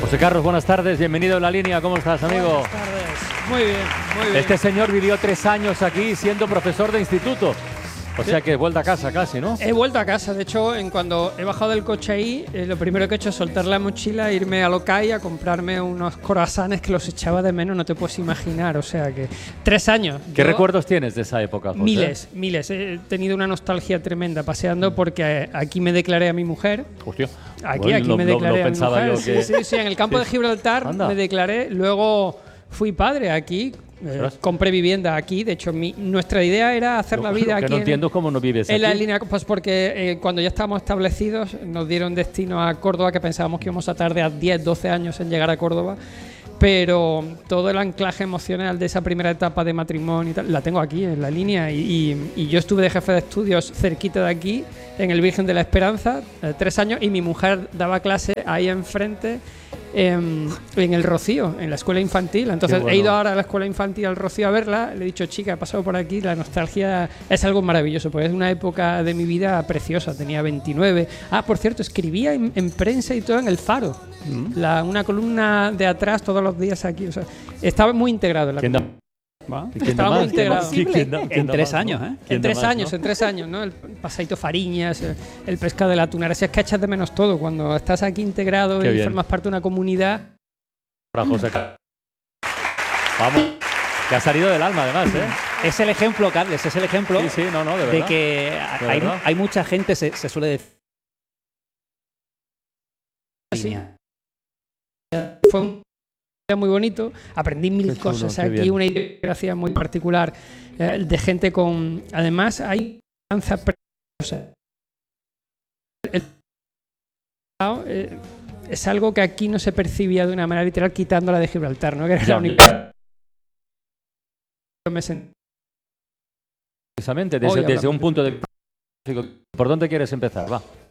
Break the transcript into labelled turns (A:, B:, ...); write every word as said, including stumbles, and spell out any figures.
A: José Carlos, buenas tardes, bienvenido a La Línea, ¿cómo estás, amigo?
B: Buenas tardes, muy bien, muy bien.
A: Este señor vivió tres años aquí siendo profesor de instituto. O sea que vuelta a casa casi, ¿no?
B: He vuelto a casa, de hecho, en cuando he bajado del coche ahí, eh, lo primero que he hecho es soltar la mochila, irme a Locay a comprarme unos croissants que los echaba de menos, no te puedes imaginar, o sea que tres años.
A: ¿Qué
B: Yo,
A: recuerdos tienes de esa época, José?
B: Miles, miles. He tenido una nostalgia tremenda paseando porque aquí me declaré a mi mujer.
A: Hostia.
B: Aquí,
A: Bueno,
B: aquí
A: no,
B: me
A: no-
B: declaré
A: no
B: a mi
A: pensaba
B: mujer.
A: yo que...
B: Sí, sí, sí, en el campo
A: Sí.
B: de Gibraltar
A: Anda.
B: me declaré, luego fui padre aquí. Eh,
A: Ostras.
B: compré vivienda aquí, de hecho mi, nuestra idea era hacer
A: Lo-
B: la vida
A: lo que
B: aquí
A: no
B: en-
A: entiendo es cómo no vives
B: en la
A: aquí.
B: línea, pues porque eh, cuando ya estábamos establecidos nos dieron destino a Córdoba, que pensábamos que íbamos a tardar diez, doce años en llegar a Córdoba, pero todo el anclaje emocional de esa primera etapa de matrimonio y tal, la tengo aquí en la línea y, y- y yo estuve de jefe de estudios cerquita de aquí, en el Virgen de la Esperanza, eh, tres años, y mi mujer daba clase ahí enfrente. em, en el Rocío, en la escuela infantil. Entonces
A: Qué bueno.
B: he ido ahora a la escuela infantil al Rocío a verla. Le he dicho, chica, he pasado por aquí. La nostalgia es algo maravilloso, porque es una época de mi vida preciosa. Tenía veintinueve. Ah, por cierto, escribía en, en prensa y todo en El Faro.
A: Mm.
B: La, una columna de atrás todos los días aquí. O sea, estaba muy integrado en la
A: ¿Quién da-
B: comunidad.
C: Va.
A: ¿Quién da
B: Estaba
A: más?
B: muy integrado.
A: ¿Quién- quién da- quién
C: En
A: da
C: tres
A: más,
C: años,
A: no?
C: ¿eh?
A: ¿Quién
B: En
A: da
B: tres
A: más,
B: años,
A: no?
B: en tres años, ¿no? El pasadito Fariñas, el, el pescado de la Tunares. Es que echas de menos todo. Cuando estás aquí integrado
A: Qué
B: y
A: bien.
B: formas parte de una comunidad.
A: Para José Carlos. Vamos, que ha salido del alma además, ¿eh?
C: Es el ejemplo, Carles, es el ejemplo
A: Sí, sí, no, no, de verdad.
C: de que
A: De
C: hay,
A: verdad.
C: hay mucha gente, se, se suele decir.
B: Sí. Fue un día muy bonito, aprendí mil
A: Qué chulo,
B: cosas
A: qué
B: aquí,
A: bien.
B: una idiosincrasia muy particular eh, de gente con... Además, hay danza preciosa. El- eh, es algo que aquí no se percibía de una manera literal, quitándola de Gibraltar, ¿no? Que era
A: Ya,
B: la única... Yo me sentí-
A: Precisamente,
B: Hoy
A: desde,
B: hablamos
A: desde un
B: de-
A: punto de vista... ¿Por dónde quieres empezar? Va.